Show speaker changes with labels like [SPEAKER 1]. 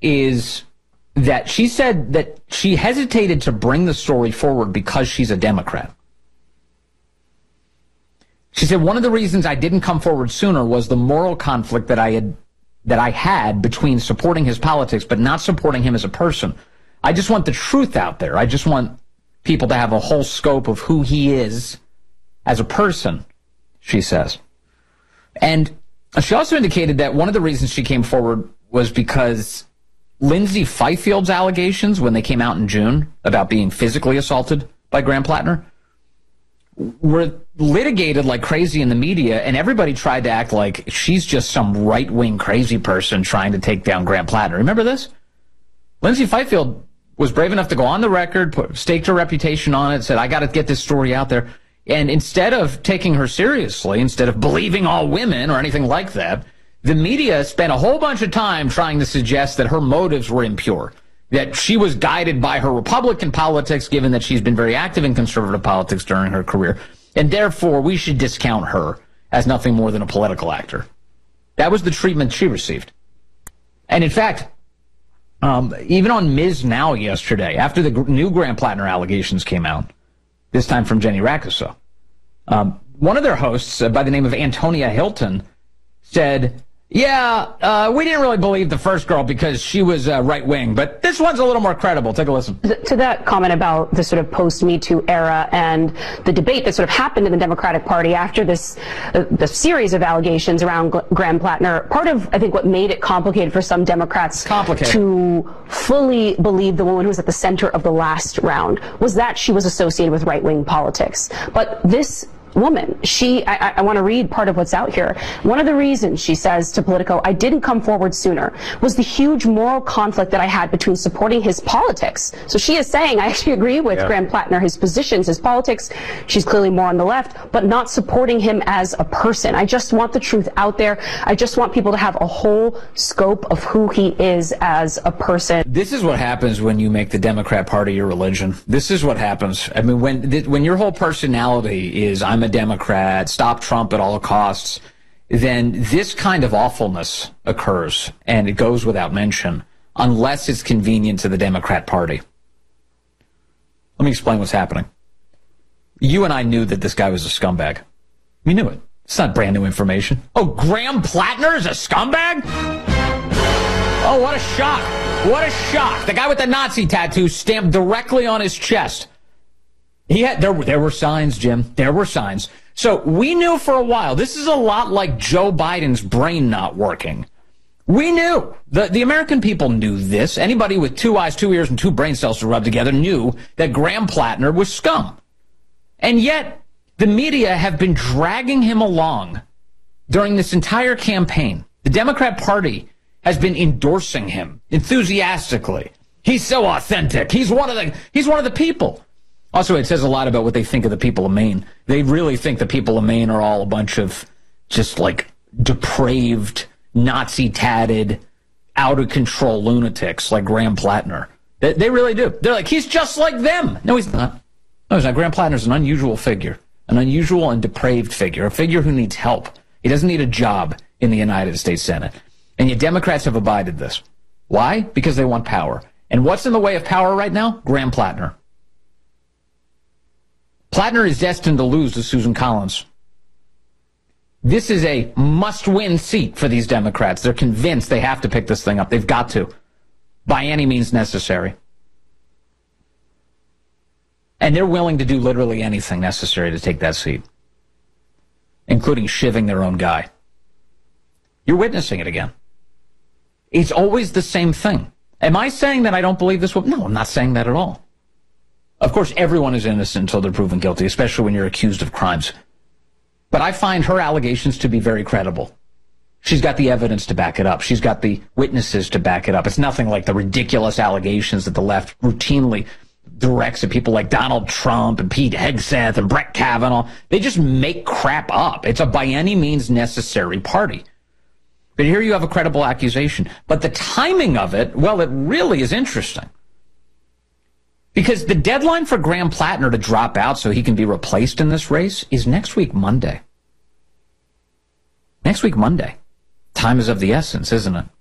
[SPEAKER 1] is that she said that she hesitated to bring the story forward because she's a Democrat. She said, one of the reasons I didn't come forward sooner was the moral conflict that I had between supporting his politics but not supporting him as a person. I just want the truth out there. I just want people to have a whole scope of who he is as a person, she says. And she also indicated that one of the reasons she came forward was because Lindsay Fifield's allegations, when they came out in June about being physically assaulted by Graham Plattner, were litigated like crazy in the media, and everybody tried to act like she's just some right-wing crazy person trying to take down Graham Plattner. Remember this? Lindsay Fifield was brave enough to go on the record, staked her reputation on it, said, I got to get this story out there. And instead of taking her seriously, instead of believing all women or anything like that, the media spent a whole bunch of time trying to suggest that her motives were impure, that she was guided by her Republican politics, given that she's been very active in conservative politics during her career, and therefore we should discount her as nothing more than a political actor. That was the treatment she received. And in fact, even on Ms. Now yesterday, after the new Graham Plattner allegations came out, this time from Jenny Rakusa, one of their hosts, by the name of Antonia Hilton, said, yeah, we didn't really believe the first girl because she was right-wing, but this one's a little more credible. Take a listen.
[SPEAKER 2] To that comment about the sort of post-Me Too era and the debate that sort of happened in the Democratic Party after this, the series of allegations around Graham Plattner, part of, I think, what made it complicated for some Democrats to fully believe the woman who was at the center of the last round was that she was associated with right-wing politics. But this woman, I want to read part of what's out here. One of the reasons, she says to Politico, I didn't come forward sooner was the huge moral conflict that I had between supporting his politics. So she is saying, I actually agree with Graham Plattner, his positions, his politics. She's clearly more on the left, but not supporting him as a person. I just want the truth out there. I just want people to have a whole scope of who he is as a person.
[SPEAKER 1] This is what happens when you make the Democrat Party your religion. This is what happens. I mean, when your whole personality is, I'm a Democrat, stop Trump at all costs, then this kind of awfulness occurs, and it goes without mention, unless it's convenient to the Democrat Party. Let me explain what's happening. You and I knew that this guy was a scumbag. We knew it. It's not brand new information. Oh, Graham Plattner is a scumbag? Oh, what a shock. What a shock. The guy with the Nazi tattoo stamped directly on his chest. There were signs, Jim. There were signs. So we knew for a while. This is a lot like Joe Biden's brain not working. We knew. The American people knew this. Anybody with 2 eyes, 2 ears, and 2 brain cells to rub together knew that Graham Plattner was scum. And yet, the media have been dragging him along during this entire campaign. The Democrat Party has been endorsing him enthusiastically. He's so authentic. He's one of the people. Also, it says a lot about what they think of the people of Maine. They really think the people of Maine are all a bunch of just like depraved, Nazi-tatted, out-of-control lunatics like Graham Plattner. They really do. They're like, he's just like them. No, he's not. No, he's not. Graham Plattner's an unusual figure, an unusual and depraved figure, a figure who needs help. He doesn't need a job in the United States Senate. And yet Democrats have abided this. Why? Because they want power. And what's in the way of power right now? Graham Plattner. Plattner is destined to lose to Susan Collins. This is a must-win seat for these Democrats. They're convinced they have to pick this thing up. They've got to, by any means necessary. And they're willing to do literally anything necessary to take that seat, including shivving their own guy. You're witnessing it again. It's always the same thing. Am I saying that I don't believe this woman? No, I'm not saying that at all. Of course, everyone is innocent until they're proven guilty, especially when you're accused of crimes. But I find her allegations to be very credible. She's got the evidence to back it up. She's got the witnesses to back it up. It's nothing like the ridiculous allegations that the left routinely directs at people like Donald Trump and Pete Hegseth and Brett Kavanaugh. They just make crap up. It's a by any means necessary party. But here you have a credible accusation. But the timing of it, well, it really is interesting. Because the deadline for Graham Plattner to drop out so he can be replaced in this race is next week, Monday. Next week, Monday. Time is of the essence, isn't it?